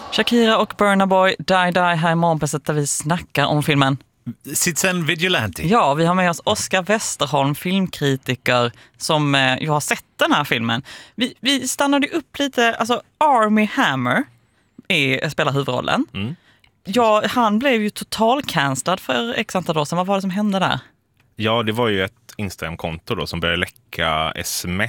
Shakira och Burna Boy, Die Die här i Morgonpasset där vi snackar om filmen Citizen Vigilante. Ja, vi har med oss Oskar Westerholm, filmkritiker som ju har sett den här filmen. Vi stannade upp lite, alltså Armie Hammer spelar huvudrollen. Ja, han blev ju totalcancelad för x antal år sedan. Vad var det som hände där? Ja, det var ju ett Instagram-konto då som började läcka sms